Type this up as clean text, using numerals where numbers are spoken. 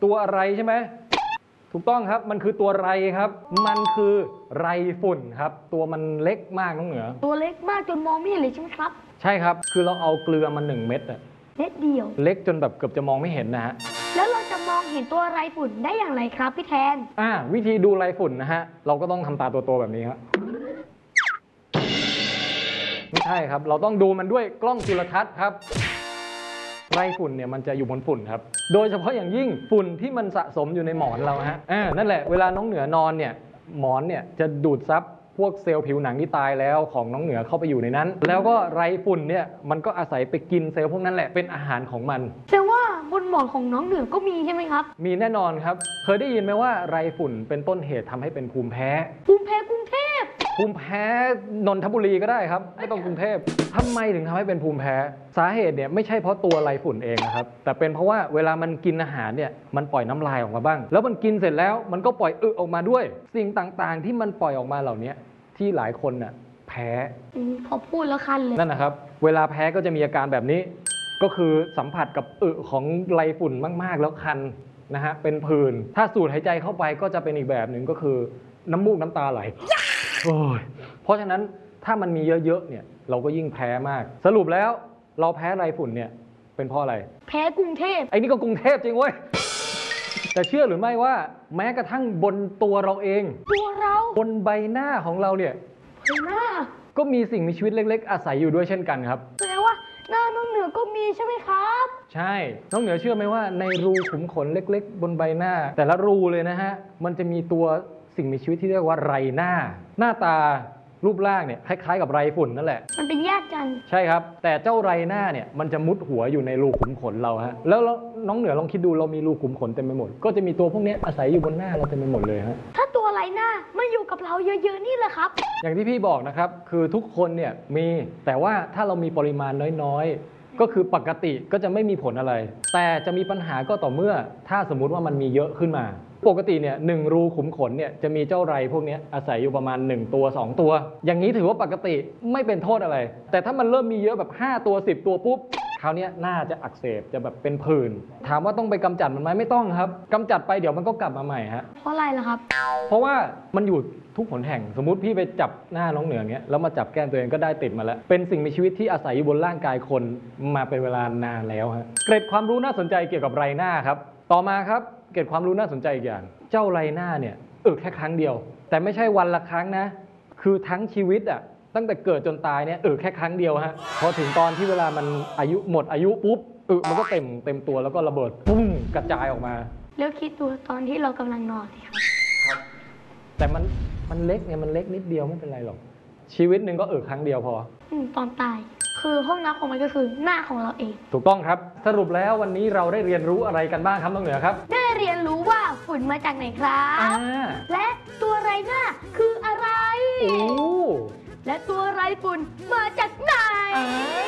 ตัวอะไรใช่ไหมถูกต้องครับมันคือตัวไรครับมันคือไรฝุ่นครับตัวมันเล็กมากน้องเหนือตัวเล็กมากจนมองไม่เห็นเลยใช่ไหมครับใช่ครับคือเราเอาเกลือมา1 เม็ดอะเม็ดเดียวเล็กจนแบบเกือบจะมองไม่เห็นนะฮะแล้วเราจะมองเห็นตัวไรฝุ่นได้อย่างไรครับพี่แทนวิธีดูไรฝุ่นนะฮะเราก็ต้องทำตาโตๆแบบนี้ครับไม่ใช่ครับเราต้องดูมันด้วยกล้องจุลทรรศน์ครับไรฝุ่นเนี่ยมันจะอยู่บนฝุ่นครับโดยเฉพาะอย่างยิ่งฝุ่นที่มันสะสมอยู่ในหมอนเราฮะนั่นแหละเวลาน้องเหนือนอนเนี่ยหมอนเนี่ยจะดูดซับพวกเซลล์ผิวหนังที่ตายแล้วของน้องเหนือเข้าไปอยู่ในนั้นแล้วก็ไรฝุ่นเนี่ยมันก็อาศัยไปกินเซลล์พวกนั้นแหละเป็นอาหารของมันแต่ว่าบนหมอนของน้องเหนือก็มีใช่ไหมครับมีแน่นอนครับเคยได้ยินไหมว่าไรฝุ่นเป็นต้นเหตุทำให้เป็นภูมิแพ้กรุงเทพภูมิแพ้นนทบุรีก็ได้ครับไม่ต้องกรุงเทพทำไมถึงทำให้เป็นภูมิแพ้สาเหตุเนี่ยไม่ใช่เพราะตัวไรฝุ่นเองนะครับแต่เป็นเพราะว่าเวลามันกินอาหารเนี่ยมันปล่อยน้ำลายออกมาบ้างแล้วมันกินเสร็จแล้วมันก็ปล่อยอึออกมาด้วยสิ่งต่างๆที่มันปล่อยออกมาเหล่านี้ที่หลายคนน่ะแพ้พอพูดแล้วคันเลยนั่นนะครับเวลาแพ้ก็จะมีอาการแบบนี้ก็คือสัมผัสกับอึของไรฝุ่นมากๆแล้วคันนะฮะเป็นผื่นถ้าสูดหายใจเข้าไปก็จะเป็นอีกแบบหนึ่งก็คือน้ำมูกน้ำตาไหลเพราะฉะนั้นถ้ามันมีเยอะๆเนี่ยเราก็ยิ่งแพ้มากสรุปแล้วเราแพ้ไรฝุ่นเนี่ยเป็นเพราะอะไรแพ้กรุงเทพไอ้นี่ก็กรุงเทพจริงเว้ยแต่เชื่อหรือไม่ว่าแม้กระทั่งบนตัวเราเองตัวเราบนใบหน้าของเราเนี่ยใบหน้าก็มีสิ่งมีชีวิตเล็กๆอาศัยอยู่ด้วยเช่นกันครับแสดงว่าหน้าน้องเหนือก็มีใช่ไหมครับใช่น้องเหนือเชื่อไหมว่าในรูขุมขนเล็กๆบนใบหน้าแต่ละรูเลยนะฮะมันจะมีตัวสิ่งมีชีวิตที่เรียกว่าไรหน้าตารูปร่างเนี่ยคล้ายๆกับไรฝุ่นนั่นแหละมันเป็นญาติกันใช่ครับแต่เจ้าไรหน้าเนี่ยมันจะมุดหัวอยู่ในรูขุมขนเราฮะแล้วน้องเหนือลองคิดดูเรามีรูขุมขนเต็มไปหมดก็จะมีตัวพวกนี้อาศัยอยู่บนหน้าเราเต็มไปหมดเลยฮะถ้าตัวไรหน้ามาอยู่กับเราเยอะๆนี่แหละครับอย่างที่พี่บอกนะครับคือทุกคนเนี่ยมีแต่ว่าถ้าเรามีปริมาณน้อยๆก็คือปกติก็จะไม่มีผลอะไรแต่จะมีปัญหาก็ต่อเมื่อถ้าสมมุติว่ามันมีเยอะขึ้นมาปกติเนี่ย1 รูขุมขนเนี่ยจะมีเจ้าไรพวกนี้อาศัยอยู่ประมาณ1 ตัว 2 ตัวอย่างนี้ถือว่าปกติไม่เป็นโทษอะไรแต่ถ้ามันเริ่มมีเยอะแบบ5 ตัว10 ตัวปุ๊บคราวนี้น่าจะอักเสบจะแบบเป็นผื่นถามว่าต้องไปกำจัดมันไหมไม่ต้องครับกำจัดไปเดี๋ยวมันก็กลับมาใหม่ฮะเพราะอะไรล่ะครับเพราะว่ามันอยู่ทุกหนแห่งสมมุติพี่ไปจับหน้าน้องเหนือเงี้ยแล้วมาจับแก้มตัวเองก็ได้ติดมาแล้วเป็นสิ่งมีชีวิตที่อาศัยอยู่บนร่างกายคนมาเป็นเวลานานแล้วฮะเกร็ดความรู้น่าสนใจเกี่ยวกับไรหน้าครับต่อมาครับเกร็ดความรู้น่าสนใจอีกอย่างเจ้าไรหน้าเนี่ยแค่ครั้งเดียวแต่ไม่ใช่วันละครั้งนะคือทั้งชีวิตอ่ะตั้งแต่เกิดจนตายเนี่ยแค่ครั้งเดียวฮะพอถึงตอนที่เวลามันหมดอายุปุ๊บมันก็เต็มตัวแล้วก็ระเบิดปุ้งกระจายออกมาแล้วคิดดูตอนที่เรากำลังนอนสิครับแต่มันเล็กไงมันเล็กนิดเดียวไม่เป็นไรหรอกชีวิตหนึ่งก็ครั้งเดียวพอตอนตายคือห้องน้ำของมันก็คือหน้าของเราเองถูกต้องครับสรุปแล้ววันนี้เราได้เรียนรู้อะไรกันบ้างครับน้องเหนือครับได้เรียนรู้ว่าฝุ่นมาจากไหนครับและตัวไรหน้าคืออะไรและตัวไรฝุ่นมาจากไหน